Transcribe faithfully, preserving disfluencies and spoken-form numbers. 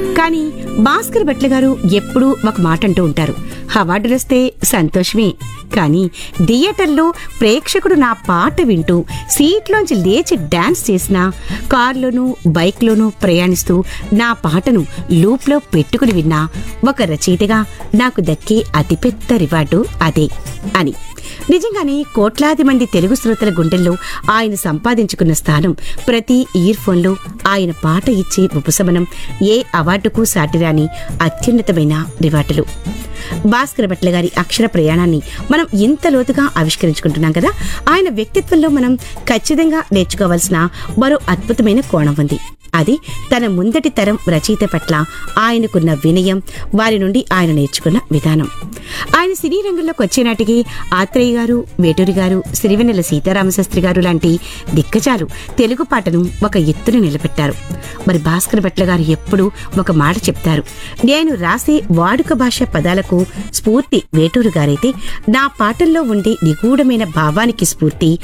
కానీ భాస్కర్ భట్ల గారు ఎప్పుడూ ఒక మాట అంటూ ఉంటారు, అవార్డులొస్తే సంతోషమే, కానీ థియేటర్లో ప్రేక్షకుడు నా పాట వింటూ సీట్లోంచి లేచి డాన్స్ చేసినా, కార్లోనూ బైక్లోనూ ప్రయాణిస్తూ నా పాటను లూప్లో పెట్టుకుని విన్నా ఒక రచయితగా నాకు దక్కే అతిపెద్ద రివార్డు అదే అని. నిజంగానే కోట్లాది మంది తెలుగు శ్రోతల గుండెల్లో ఆయన సంపాదించుకున్న స్థానం, ప్రతి ఇయర్ ఫోన్లో ఆయన పాట ఇచ్చే ఉపశమనం ఏ అవార్డుకు సాటిరాని అత్యున్నతమైన రివార్డులు. భాస్కర్ భట్ల గారి అక్షర ప్రయాణాన్ని మనం ఇంత లోతుగా ఆవిష్కరించుకుంటున్నాం కదా. ఆయన వ్యక్తిత్వంలో మనం ఖచ్చితంగా నేర్చుకోవాల్సిన మరో అద్భుతమైన కోణం ఉంది. అది తన ముందటి తరం రచయిత పట్ల ఆయనకున్న వినయం, వారి నుండి ఆయన నేర్చుకున్న విధానం. ఆయన సినీ రంగంలోకి వచ్చేనాటికి ఆత్రేయ గారు, వేటూరి గారు, సిరివెన్నెల సీతారామశాస్త్రి గారు లాంటి దిగ్గజాలు తెలుగు పాటను ఒక ఎత్తున నిలబెట్టారు. మరి భాస్కర్ భట్ల గారు ఎప్పుడూ ఒక మాట చెప్తారు, నేను రాసే వాడుక భాష పదాలకు స్ఫూర్తి వేటూరు గారైతే, నా పాటల్లో ఉండే నిగూఢమైన భావానికి స్ఫూర్తి